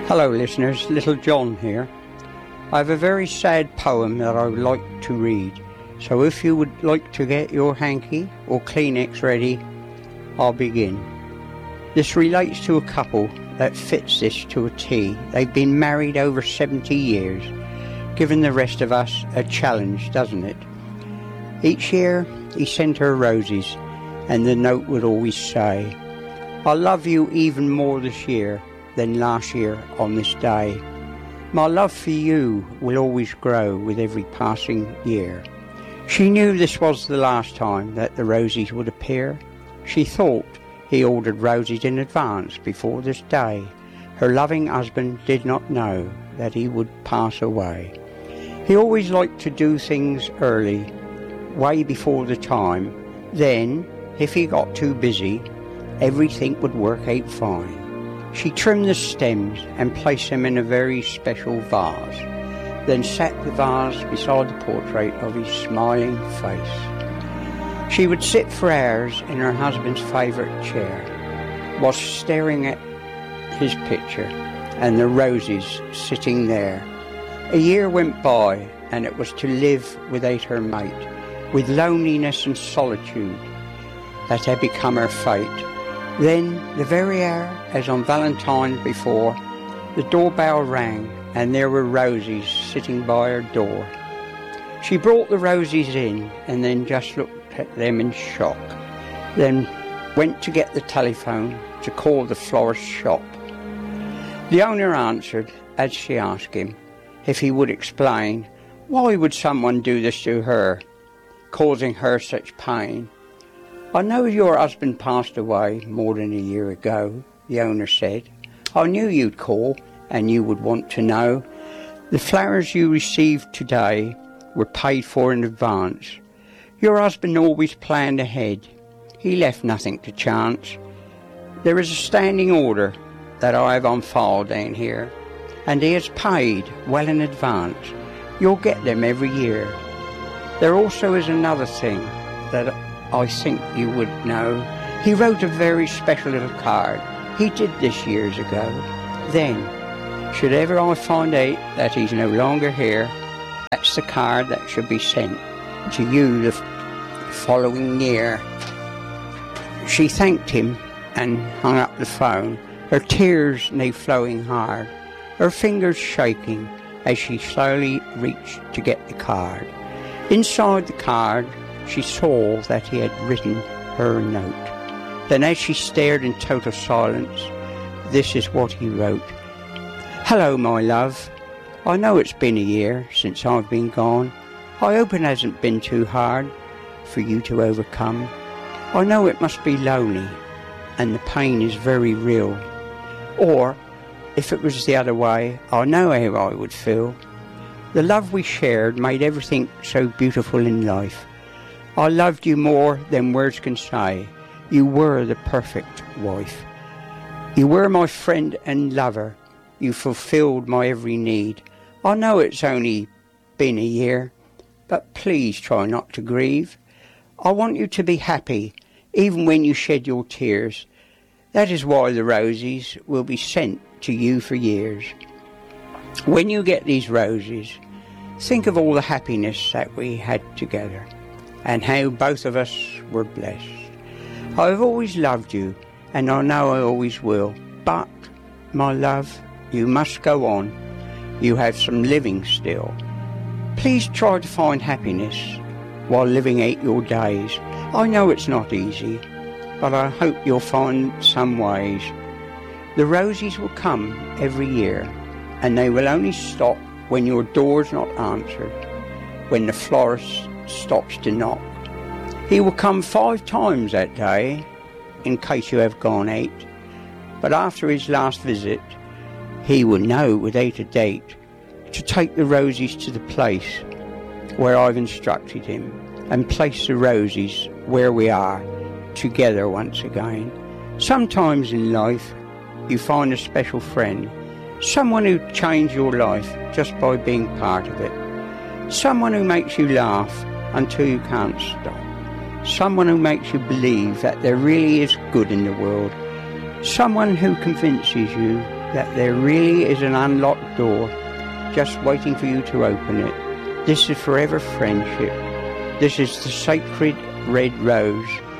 Hello listeners, Little John here. I have a very sad poem that I would like to read, so if you would like to get your hanky or Kleenex ready, I'll begin. This relates to a couple that fits this to a T. They've been married over 70 years, giving the rest of us a challenge, doesn't it? Each year he sent her roses, and the note would always say, "I love you even more this year than last year on this day. My love for you will always grow with every passing year." She knew this was the last time that the roses would appear. She thought he ordered roses in advance before this day. Her loving husband did not know that he would pass away. He always liked to do things early, way before the time. Then, if he got too busy, everything would work out fine. She trimmed the stems and placed them in a very special vase, then sat the vase beside the portrait of his smiling face. She would sit for hours in her husband's favourite chair, while staring at his picture and the roses sitting there. A year went by, and it was to live without her mate, with loneliness and solitude that had become her fate. Then, the very hour, as on Valentine's before, the doorbell rang, and there were roses sitting by her door. She brought the roses in, and then just looked at them in shock, then went to get the telephone to call the florist's shop. The owner answered, as she asked him if he would explain, why would someone do this to her, causing her such pain? "I know your husband passed away more than a year ago," the owner said. "I knew you'd call and you would want to know. The flowers you received today were paid for in advance. Your husband always planned ahead. He left nothing to chance. There is a standing order that I have on file down here, and he has paid well in advance. You'll get them every year. There also is another thing that I think you would know. He wrote a very special little card. He did this years ago. Then, should ever I find out that he's no longer here, that's the card that should be sent to you the following year." She thanked him and hung up the phone, her tears now flowing hard, her fingers shaking as she slowly reached to get the card. Inside the card, she saw that he had written her a note. Then as she stared in total silence, this is what he wrote. "Hello, my love. I know it's been a year since I've been gone. I hope it hasn't been too hard for you to overcome. I know it must be lonely, and the pain is very real. Or, if it was the other way, I know how I would feel. The love we shared made everything so beautiful in life. I loved you more than words can say. You were the perfect wife. You were my friend and lover. You fulfilled my every need. I know it's only been a year, but please try not to grieve. I want you to be happy, even when you shed your tears. That is why the roses will be sent to you for years. When you get these roses, think of all the happiness that we had together, and how both of us were blessed. I have always loved you, and I know I always will. But, my love, you must go on. You have some living still. Please try to find happiness while living out your days. I know it's not easy, but I hope you'll find some ways. The roses will come every year, and they will only stop when your door's not answered, when the florist stops to knock. He will come 5 times that day, in case you have gone out. But after his last visit, he will know without a date to take the roses to the place where I've instructed him, and place the roses where we are, together once again. Sometimes in life, you find a special friend, someone who changed your life just by being part of it, someone who makes you laugh until you can't stop, someone who makes you believe that there really is good in the world, someone who convinces you that there really is an unlocked door just waiting for you to open it. This is forever friendship. This is the sacred red rose